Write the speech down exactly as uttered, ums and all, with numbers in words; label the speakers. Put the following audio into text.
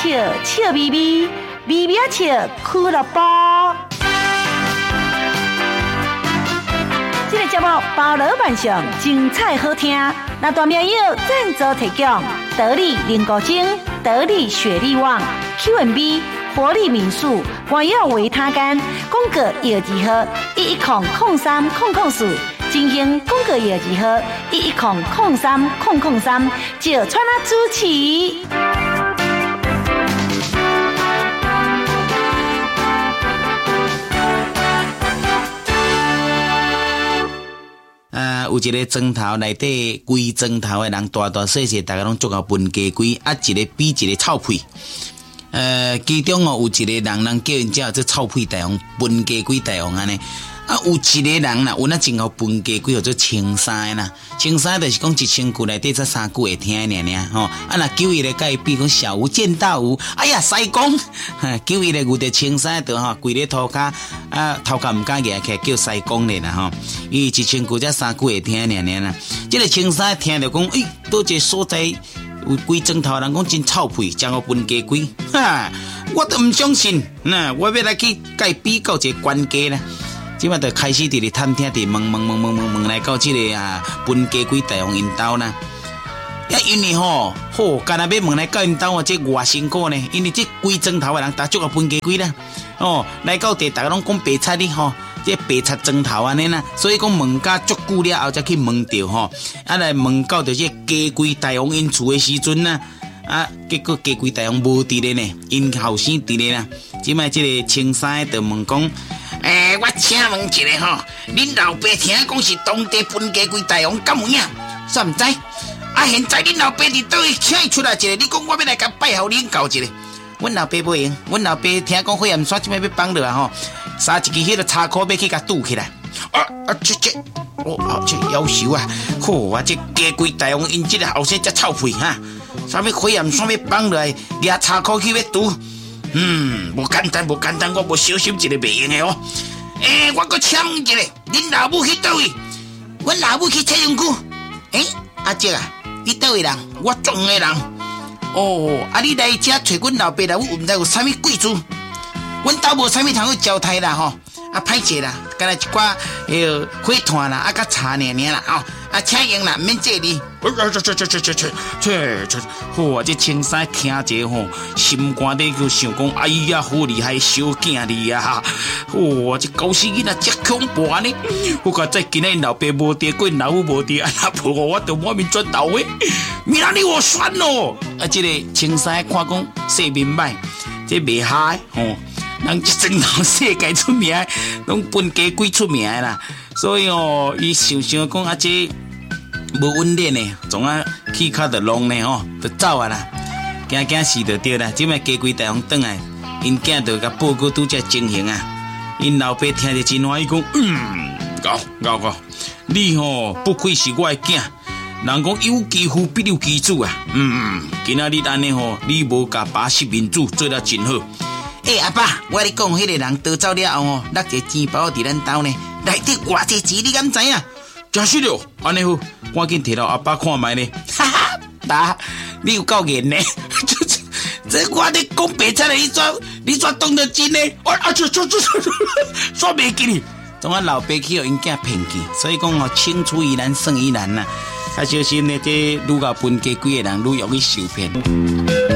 Speaker 1: 笑笑咪咪，咪咪笑俱乐部。这个节目包罗万象，精彩好听。那大朋友赞助提供：得力菱骨精、得力雪力旺、Q and B、活力民宿、关药维他干、宫格药剂盒一一空空三空空四。金鹰宫格药剂盒一一空空三空空三，就川啦主持。
Speaker 2: 啊，有一个庄头内底规庄头的人，大大小小，大家拢做到分家规，啊，一个比一个臭屁。呃，其中哦有一个人，人叫人叫做臭屁大王，分家规大王安尼。啊，有一个人啦，有那真好分家规，叫做青衫啦。青衫就是讲一千句内底这三句会听的尔尔吼。啊，那九一个甲伊比讲小吴见大吴，哎呀西公，九一个有的青衫的吼，跪咧涂骹，啊头壳唔敢举起来叫西公咧啦吼。伊一千句这三句会听尔尔啦。这个青衫听着讲，诶、欸，倒一个所在有规庄头人讲真臭屁，真好分家规，哈，我都唔相信，那我要来去甲伊比较一个关家啦。即摆就开始伫咧探听，伫问问问问问问来到即个啊分家规大王因兜啦。呀，因为吼，好，干那要问来到因兜啊，这偌辛苦呢？因为这规庄头的人，大足个分家规啦。哦，来到地，大家拢讲白菜哩吼，这白菜庄头安尼啦。所以讲问甲足久了后，才去问着吼，啊来问到着这家规大王因厝的时阵呐，啊，结果家规大王无伫咧呢，因后生伫咧啦。即摆这个青衫就问讲。诶、欸，我请问一下吼，恁老爸听讲是当地分家规大王，敢有影？煞唔知？啊，现在恁老爸伫倒位请伊出来一个，你讲我要来甲拜候领教一下。阮老爸不用，阮老爸听讲火焰山即摆要放落啊吼，杀一支迄个叉箍要去甲堵起来。啊啊，这这，哦啊，这夭寿啊！好啊，这家规大王因这个后生才臭屁哈，啥物火焰山要放落来，抓叉箍去要堵。嗯，无简单，无简单，我无小心一个袂用的哦。诶、欸，我搁请问一下，恁老母去倒位？阮老母去采用区。诶、欸，阿姐啊，你倒位人？我种的人。哦，啊，你来遮找阮老爸老母，毋知有啥物贵处？阮兜无啥物通去招待啦吼，啊，歹势啦，干来一寡迄火炭啦，啊，甲茶尔尔啦，哦，啊，请用啦，免谢你。这这这这这这这这，好啊！这青衫听者吼，心肝底就想讲，哎呀，好厉害，小囝哩啊！哇，这狗屎囡仔真恐怖安尼！我讲再今日老爸无地，过老母无地，啊，无我就满面转头诶！明仔日我选咯！啊，这个青衫看讲说明白，这袂嗨吼，人这整头世界出名，拢分家规出名啦，所以哦，伊想想讲啊这。无稳练呢，总啊气卡就弄呢吼，就走啊啦，惊惊死就对啦。即摆家规大王转来，因囝就甲报告拄则情形啊。因老爸听着真欢喜讲，嗯，高高高，你吼不愧是我的囝，人讲有其父必有其子啊。嗯，今仔日安尼吼，你无甲爸失民主做得真好。诶、欸，阿爸，我咧讲，迄个人逃走了后吼，落一个钱包伫咱兜呢，内底偌济钱，你敢知影？真是了，安尼好，赶紧摕到阿爸看卖呢。哈哈，爸，你有够严呢！这这我咧讲白菜的，你怎你怎当得真呢？啊啊，这这这这，煞袂记哩。总啊老爸去互因囝骗去，所以讲哦，青出于蓝胜于蓝呐。啊，小心呢，这愈到分家规的人愈容易受骗。